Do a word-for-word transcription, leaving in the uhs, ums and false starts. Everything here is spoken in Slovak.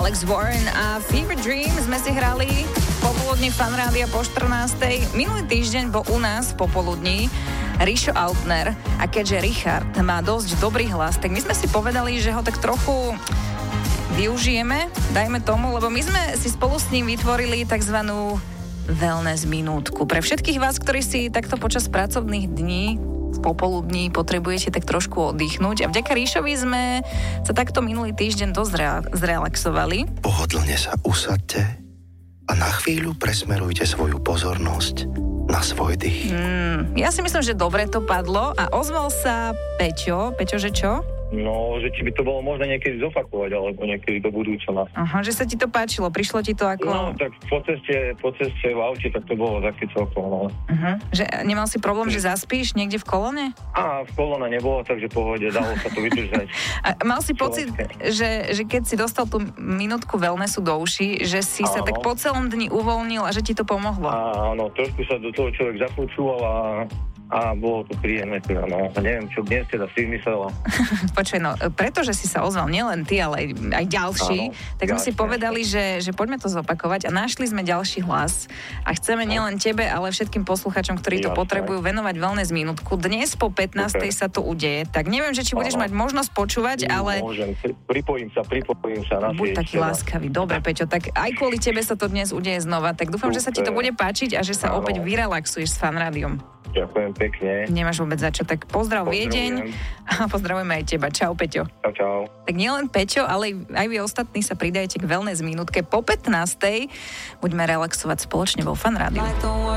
Alex Warren a Fever Dream sme si hrali popoludní Fan Rádia po štrnástej. Minulý týždeň bol u nás popoludní Rišo Altner a keďže Richard má dosť dobrý hlas, tak my sme si povedali, že ho tak trochu využijeme, dajme tomu, lebo my sme si spolu s ním vytvorili takzvanú wellness minútku. Pre všetkých vás, ktorí si takto počas pracovných dní popoludní potrebujete tak trošku oddychnúť a vďaka Ríšovi sme sa takto minulý týždeň dosť rea- zrelaxovali. Pohodlne sa usaďte a na chvíľu presmerujte svoju pozornosť na svoj dých. Mm, ja si myslím, že dobre to padlo a ozval sa Peťo. Peťo, že čo? No, že či by to bolo možné niekedy zopakovať, alebo niekedy do budúcna. Aha, že sa ti to páčilo, prišlo ti to ako... No, tak po ceste, po ceste v aute, tak to bolo také celkom, no. Uh-huh. Že nemal si problém, že zaspíš niekde v kolone? Á, v kolone nebolo, takže pohode, dalo sa to vydržať. A mal si pocit, že, že keď si dostal tú minútku wellnessu do uší, že si sa áno. tak po celom dni uvoľnil a že ti to pomohlo? Áno, trošku sa do toho človek započúval a A bolo to príjemné, teda, no. Neviem, čo dnes teda si myslela. Počuj, no, pretože si sa ozval nielen ty, ale aj, aj ďalší, áno, tak sme si povedali, že, že poďme to zopakovať a našli sme ďalší hlas a chceme nielen tebe, ale všetkým posluchačom, ktorí to Jasne. potrebujú, venovať wellness minútku. Dnes po pätnástej sa to udeje, tak neviem, že či budeš áno. mať možnosť počúvať, ale... Môžem, pripojím sa, pripojím sa na buď taký teda. láskavý. Dobre, Peťo, tak aj kvôli tebe sa to dnes udeje znova, tak dúfam, Super. že sa ti to bude páčiť a že sa áno. opäť vyrelaxuješ s Fan Rádiom. Ďakujem pekne. Nemáš vôbec za čo, tak pozdrav Viedeň a pozdravujeme aj teba. Čau, Peťo. Čau, čau. Tak nielen Peťo, ale aj vy ostatní sa pridajte k wellness minútke po pätnástej. Buďme relaxovať spoločne vo Fan Rádiu.